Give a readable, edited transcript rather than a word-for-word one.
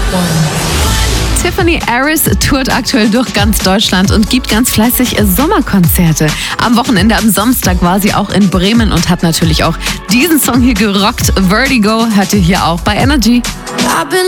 Tiffany Harris tourt aktuell durch ganz Deutschland und gibt ganz fleißig Sommerkonzerte. Am Wochenende, am Samstag, war sie auch in Bremen und hat natürlich auch diesen Song hier gerockt. Vertigo hört ihr hier auch bei Energy. I've been